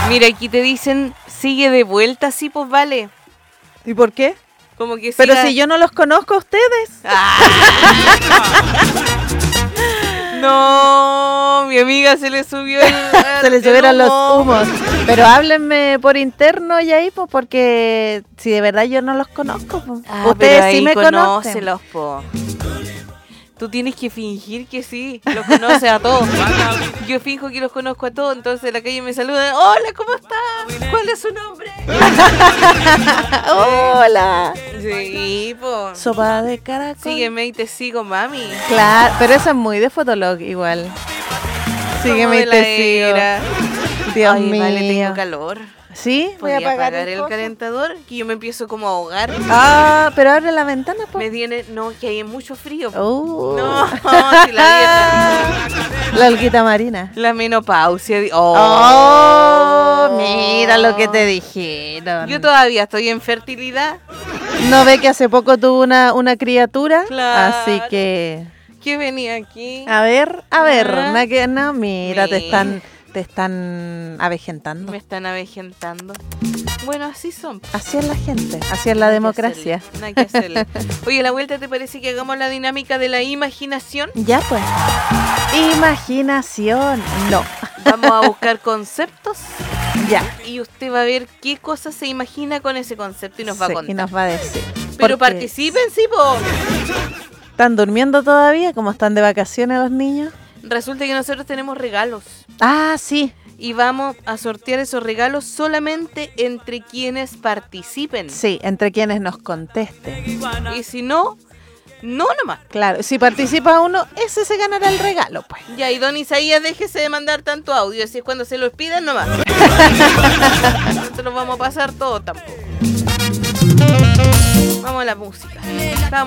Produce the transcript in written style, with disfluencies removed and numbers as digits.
Mira, aquí te dicen, sigue de vuelta, sí, pues vale. ¿Y por qué? Como que Pero siga... si yo no los conozco a ustedes. No, mi amiga se le subió Se les subieron los humos. Pero háblenme por interno y ahí, pues, porque si de verdad yo no los conozco, pues. Ustedes sí me conocen. Conócelos, po. Tú tienes que fingir que sí, los conoces a todos. Yo finjo que los conozco a todos, entonces en la calle me saludan. Hola, ¿cómo estás? ¿Cuál es su nombre? Hola. Sí, po. Sopa de caracol. Sígueme y te sigo, mami. Claro, pero eso es muy de Fotolog igual. Sígueme y te sigo. Dios mío. Vale, tengo calor. ¿Sí? Voy a apagar el calentador, que yo me empiezo como a ahogar. Ah, pero abre la ventana, po. Me viene, no, que hay mucho frío. No, si la vieja. La alguita marina. La menopausia. Mira lo que te dijeron. Yo todavía estoy en fertilidad. ¿No ve que hace poco tuvo una criatura? Claro. Así que... ¿Qué venía aquí? A ver, no, mira, Mira. te están avejentando. Me están avejentando. Bueno, así son. Así es la gente, así es la democracia. Nada que hacerle. Oye, la vuelta, ¿te parece que hagamos la dinámica de la imaginación? Ya pues. Imaginación, no. Vamos a buscar conceptos. Ya. Y usted va a ver qué cosa se imagina con ese concepto y nos va a contar. Y nos va a decir. Pero Porque participen, sí, po. ¿Están durmiendo todavía? ¿Cómo están de vacaciones los niños? Resulta que nosotros tenemos regalos. Ah, sí. Y vamos a sortear esos regalos solamente entre quienes participen. Sí, entre quienes nos contesten. Y si no, no nomás. Claro, si participa uno, ese se ganará el regalo, pues. Ya, y don Isaías, déjese de mandar tanto audio. Así es cuando se los pidan nomás. No se los vamos a pasar todo tampoco. Vamos a la música. Estábamos